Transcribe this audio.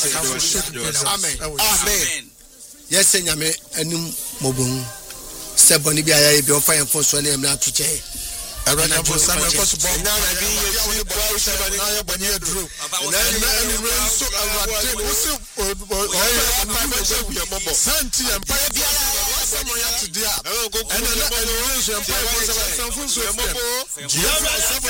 Amen. Yes, nyame anum mobon. Seboni bi ayaye bi ofa yemfo so na emra to che. Abana for some possible na bi ye na ye bani adru. Na so awate wo se santi empa someone ya today. And so